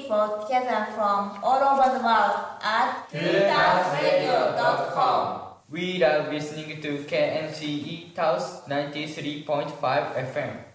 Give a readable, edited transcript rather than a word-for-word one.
people together from all over the world at TaosRadio.com. We love listening to KNCE Taos 93.5 FM.